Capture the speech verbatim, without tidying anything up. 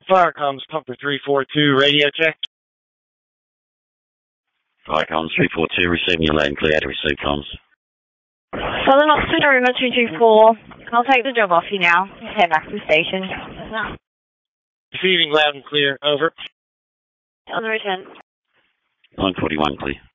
Firecoms Pumper three four two, radio check. Firecoms three four two, receiving your lane clear to receive comms. Southern Oxford River two two four. I'll take the job off you now. Head back to the station. Receiving loud and clear, over. On the return. nine forty-one, clear.